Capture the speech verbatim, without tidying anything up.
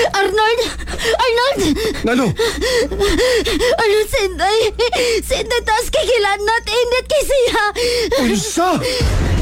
Arnold! Arnold! Ngano? Arnold, senday! Senday, taas kay kilanat! Indit kay siya! Unsa?